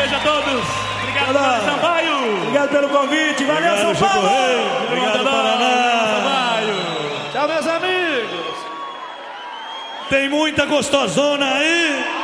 noite a todos. Obrigado, Paulo Sampaio. Obrigado pelo convite. Valeu, Obrigado, São Paulo. Obrigado, Paraná. Tchau, meus amigos. Tem muita gostosona aí.